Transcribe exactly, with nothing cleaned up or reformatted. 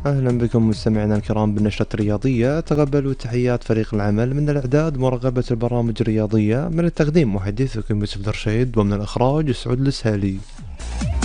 أهلا بكم مستمعينا الكرام بالنشرة الرياضية. تقبلوا تحيات فريق العمل من الإعداد مراقبة البرامج الرياضية، من التقديم محدثكم يوسف درشيد، ومن الإخراج سعود السهالي.